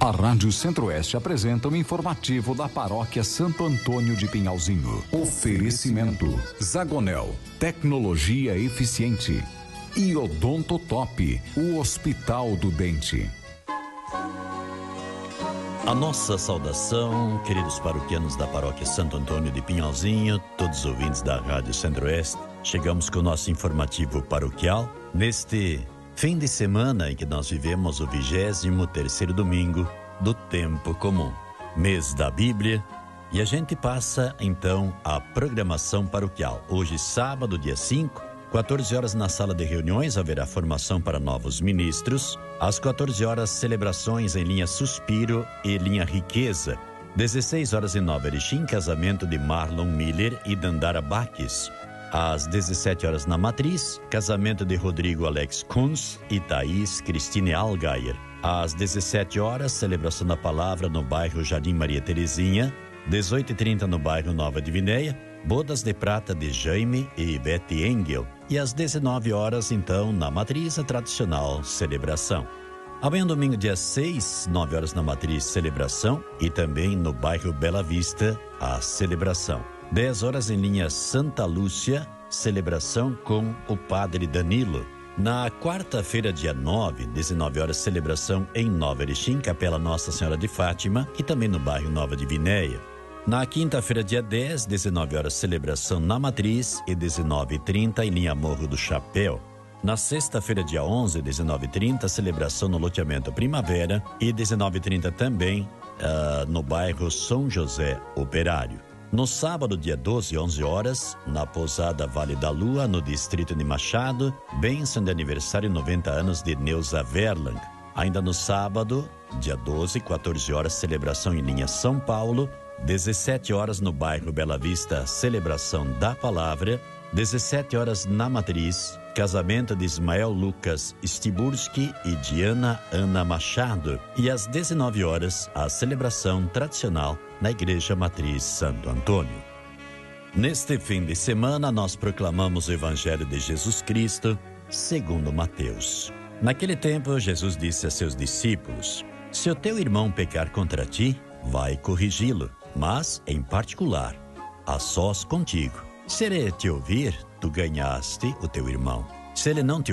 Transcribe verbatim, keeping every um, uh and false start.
A Rádio Centro-Oeste apresenta o informativo da Paróquia Santo Antônio de Pinhalzinho. Oferecimento Zagonel, tecnologia eficiente. E Odontotop, o Hospital do Dente. A nossa saudação, queridos paroquianos da Paróquia Santo Antônio de Pinhalzinho, todos os ouvintes da Rádio Centro-Oeste. Chegamos com o nosso informativo paroquial neste fim de semana em que nós vivemos o vigésimo terceiro domingo do tempo comum, mês da Bíblia, e a gente passa então a programação paroquial. Hoje, sábado, dia cinco, quatorze horas na sala de reuniões haverá formação para novos ministros. Às quatorze horas, celebrações em linha Suspiro e linha Riqueza. dezesseis horas em Nova Erechim, casamento de Marlon Miller e Dandara Baques. Às dezessete horas na Matriz, casamento de Rodrigo Alex Kunz e Thaís Cristine Algaier. Às dezessete horas, celebração da palavra no bairro Jardim Maria Terezinha. dezoito e trinta no bairro Nova Divinéia, bodas de prata de Jaime e Betty Engel. E às dezenove horas, então, na Matriz, a tradicional celebração. Amanhã, domingo, dia seis, nove horas na Matriz, celebração. E também no bairro Bela Vista, a celebração. dez horas em linha Santa Lúcia, celebração com o Padre Danilo. Na quarta-feira, dia nove, dezenove horas, celebração em Nova Erechim, Capela Nossa Senhora de Fátima, e também no bairro Nova Divinéia. Na quinta-feira, dia dez, dezenove horas, celebração na Matriz e dezenove e trinta em linha Morro do Chapéu. Na sexta-feira, dia onze, dezenove e trinta, celebração no loteamento Primavera e dezenove e trinta também uh, no bairro São José Operário. No sábado, dia doze, onze horas, na pousada Vale da Lua, no distrito de Machado, bênção de aniversário noventa anos de Neuza Verlang. Ainda no sábado, dia doze, quatorze horas, celebração em linha São Paulo, dezessete horas no bairro Bela Vista, celebração da palavra, dezessete horas na Matriz, casamento de Ismael Lucas Stiburski e Diana Ana Machado. E às dezenove horas, a celebração tradicional na Igreja Matriz Santo Antônio. Neste fim de semana, nós proclamamos o Evangelho de Jesus Cristo, segundo Mateus. Naquele tempo, Jesus disse a seus discípulos: se o teu irmão pecar contra ti, vai corrigi-lo, mas em particular, a sós contigo. Se ele te ouvir, tu ganhaste o teu irmão. Se ele não te